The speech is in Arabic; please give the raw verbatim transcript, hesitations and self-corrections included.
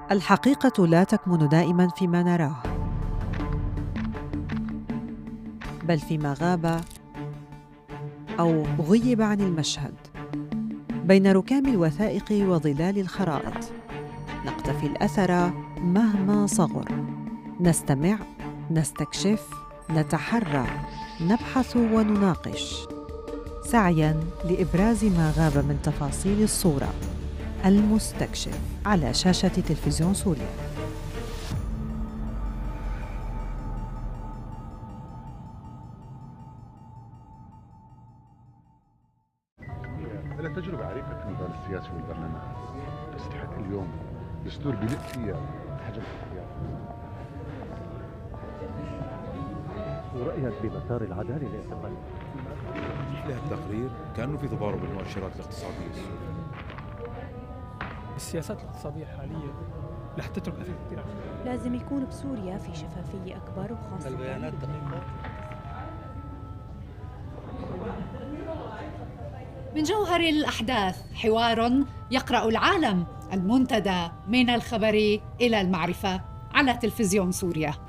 الحقيقة لا تكمن دائماً فيما نراه، بل فيما غاب أو غيب عن المشهد. بين ركام الوثائق وظلال الخرائط نقتفي الأثر مهما صغر، نستمع، نستكشف، نتحرى، نبحث ونناقش، سعياً لإبراز ما غاب من تفاصيل الصورة. المستكشف على شاشة تلفزيون سوريا. لها تجربة عريقة في المجال السياسي والبرلمان، بس لحد اليوم دستور بيلق فيها حجم الحياة. ورأيك بمسار العدالة الاعتقالي؟ له التقرير كأنه في تضارب المؤشرات الاقتصادية السورية. السياسات الاقتصادية الحالية رح تترك أثر كثير. لازم يكون بسوريا في شفافية أكبر، وخاصة البيانات دقيقة. من جوهر الأحداث حوار يقرأ العالم، المنتدى من الخبر إلى المعرفة على تلفزيون سوريا.